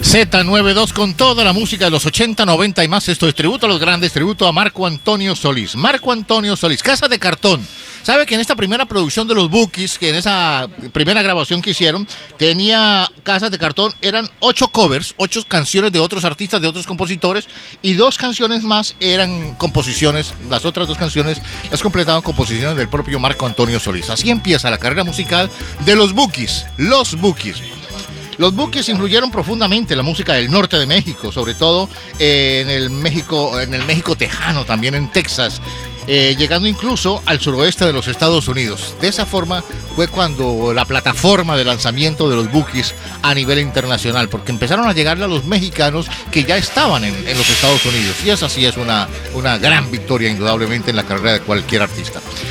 Z92 con toda la música de los 80, 90 y más. Esto es tributo a los grandes, tributo a Marco Antonio Solís. Marco Antonio Solís, Casa de Cartón. ¿Sabe que en esta primera producción de los Bukis, que en esa primera grabación que hicieron, tenía Casas de Cartón, eran 8 covers, 8 canciones de otros artistas, de otros compositores, y 2 canciones más eran composiciones, las otras 2 canciones las completaban composiciones del propio Marco Antonio Solís. Así empieza la carrera musical de los Bukis, los Bukis. Los Bukis influyeron profundamente en la música del norte de México, sobre todo en el México tejano, también en Texas, llegando incluso al suroeste de los Estados Unidos. De esa forma fue cuando la plataforma de lanzamiento de los Bukis a nivel internacional, porque empezaron a llegarle a los mexicanos que ya estaban en los Estados Unidos. Y esa sí es una gran victoria, indudablemente, en la carrera de cualquier artista.